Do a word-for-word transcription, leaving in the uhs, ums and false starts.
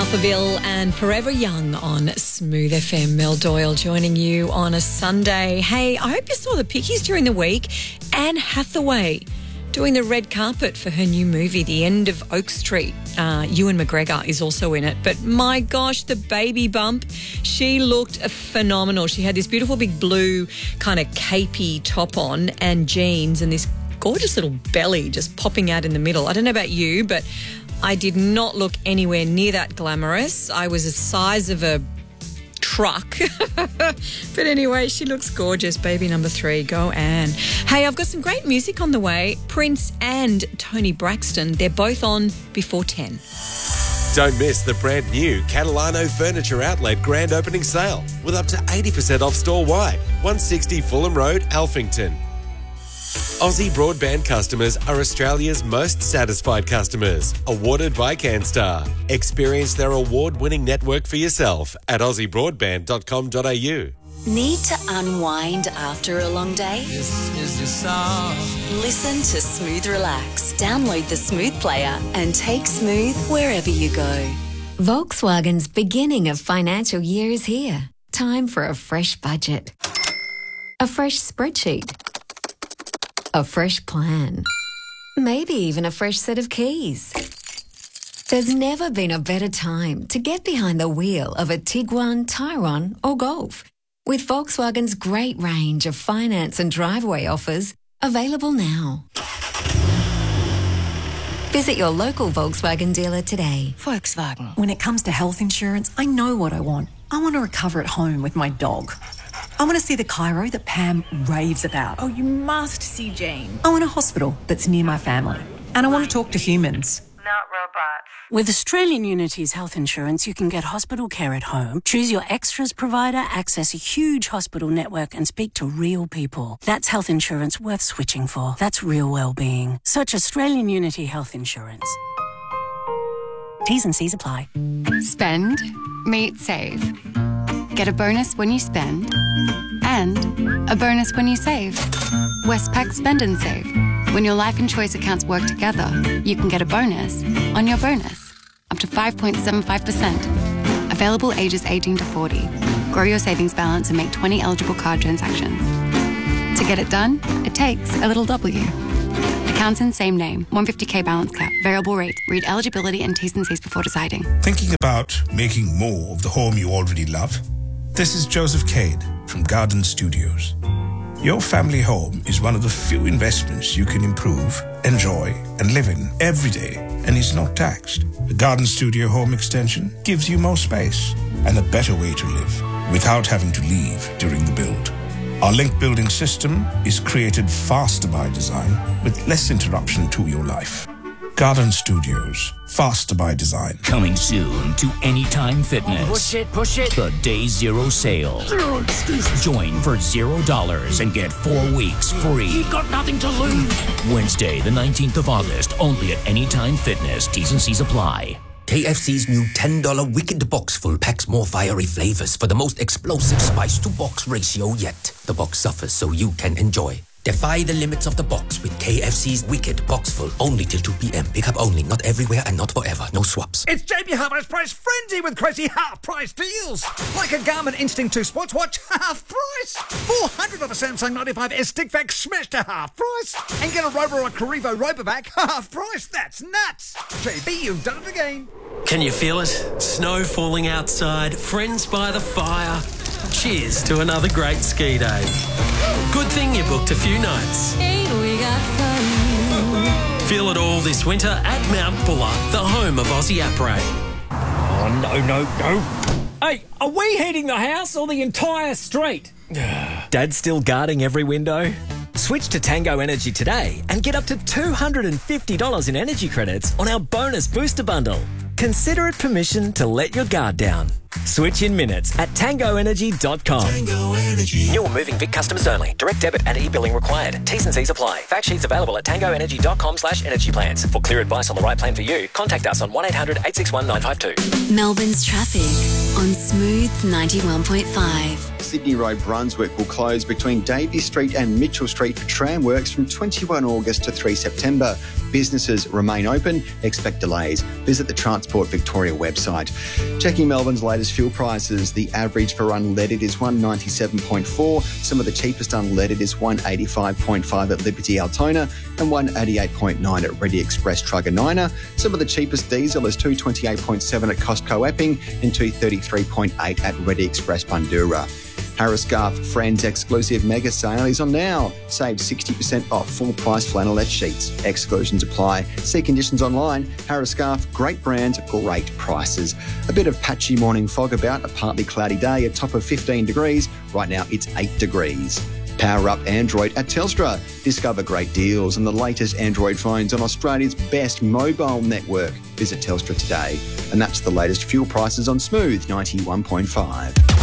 Alphaville and Forever Young on Smooth F M. Mel Doyle joining you on a Sunday. Hey, I hope you saw the pickies during the week. Anne Hathaway doing the red carpet for her new movie, The End of Oak Street. Uh, Ewan McGregor is also in it. But my gosh, the baby bump, she looked phenomenal. She had this beautiful big blue kind of capey top on and jeans and this gorgeous little belly just popping out in the middle. I don't know about you, but I did not look anywhere near that glamorous. I was the size of a truck. But anyway, she looks gorgeous. Baby number three. Go, Anne. Hey, I've got some great music on the way. Prince and Tony Braxton, they're both on before ten. Don't miss the brand new Catalano Furniture Outlet grand opening sale with up to eighty percent off store-wide. one sixty Fulham Road, Alphington. Aussie Broadband customers are Australia's most satisfied customers. Awarded by CanStar. Experience their award-winning network for yourself at aussie broadband dot com dot a u. Need to unwind after a long day? This is your song. Listen to Smooth Relax. Download the Smooth player and take Smooth wherever you go. Volkswagen's beginning of financial year is here. Time for a fresh budget. A fresh spreadsheet. A fresh plan. Maybe even a fresh set of keys. There's never been a better time to get behind the wheel of a Tiguan, Tyrone or Golf. With Volkswagen's great range of finance and driveway offers available now. Visit your local Volkswagen dealer today. Volkswagen. When it comes to health insurance, I know what I want. I want to recover at home with my dog. I want to see the Cairo that Pam raves about. Oh, you must see Jane. I want a hospital that's near my family. And I want to talk to humans. Not robots. With Australian Unity's health insurance, you can get hospital care at home, choose your extras provider, access a huge hospital network and speak to real people. That's health insurance worth switching for. That's real well-being. Search Australian Unity Health Insurance. T's and C's apply. Spend, meet, save. Get a bonus when you spend and a bonus when you save. Westpac Spend and Save. When your life and choice accounts work together, you can get a bonus on your bonus. Up to five point seven five percent. Available ages eighteen to forty. Grow your savings balance and make twenty eligible card transactions. To get it done, it takes a little W. Accounts in same name. one hundred fifty thousand balance cap. Variable rate. Read eligibility and T's and C's before deciding. Thinking about making more of the home you already love? This is Joseph Cade from Garden Studios. Your family home is one of the few investments you can improve, enjoy, and live in every day, and is not taxed. The Garden Studio Home Extension gives you more space and a better way to live without having to leave during the build. Our link building system is created faster by design with less interruption to your life. Garden Studios, faster by design. Coming soon to Anytime Fitness. Push it, push it. The Day Zero Sale. Zero excuses. Join for zero dollars and get four weeks free. You've got nothing to lose. Wednesday, the nineteenth of August, only at Anytime Fitness. T's and C's apply. K F C's new ten dollar Wicked Box Full packs more fiery flavors for the most explosive spice-to-box ratio yet. The box suffers so you can enjoy. Defy the limits of the box with K F C's Wicked Box Full. Only till two p.m. Pick up only, not everywhere and not forever. No swaps. It's J B Hi-Fi's Price Frenzy with crazy half-price deals. Like a Garmin Instinct two Sports Watch, half price. four hundred of a Samsung ninety-five S Stick Vac smashed to half price. And get a Robo or Carrivo Robovac, half price. That's nuts. J B, you've done it again. Can you feel it? Snow falling outside, friends by the fire. Cheers to another great ski day. Good thing you booked a few nights. Feel it all this winter at Mount Buller, the home of Aussie Après. Oh, no, no, no. Hey, are we heating the house or the entire street? Dad's still guarding every window? Switch to Tango Energy today and get up to two hundred fifty dollars in energy credits on our bonus booster bundle. Consider it permission to let your guard down. Switch in minutes at tango energy dot com. Tango Energy. New or moving Vic customers only. Direct debit and e-billing required. T's and C's apply. Fact sheets available at tango energy dot com slash energy plans. For clear advice on the right plan for you, contact us on one eight hundred eight six one nine five two. Melbourne's traffic on Smooth ninety-one point five. Sydney Road, Brunswick will close between Davey Street and Mitchell Street for tram works from twenty-first of August to the third of September. Businesses remain open. Expect delays. Visit the Transport Victoria website. Checking Melbourne's latest fuel prices. The average for unleaded is one ninety-seven point four. Some of the cheapest unleaded is one eighty-five point five at Liberty Altona and one eighty-eight point nine at Ready Express Truganina. Some of the cheapest diesel is two twenty-eight point seven at Costco Epping and two thirty-three point eight at Ready Express Bundoora. Harris Scarf Friends exclusive mega sale is on now. Save sixty percent off full price flannelette sheets. Exclusions apply. See conditions online. Harris Scarf, great brands, great prices. A bit of patchy morning fog about, a partly cloudy day, a top of fifteen degrees. Right now it's eight degrees. Power up Android at Telstra. Discover great deals on the latest Android phones on Australia's best mobile network. Visit Telstra today. And that's the latest fuel prices on Smooth ninety-one point five.